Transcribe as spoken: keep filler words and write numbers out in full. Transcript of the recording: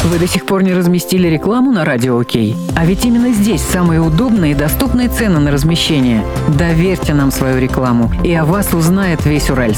Вы до сих пор не разместили рекламу на Радио Окей? А ведь именно здесь самые удобные и доступные цены на размещение. Доверьте нам свою рекламу, и о вас узнает весь Уральск.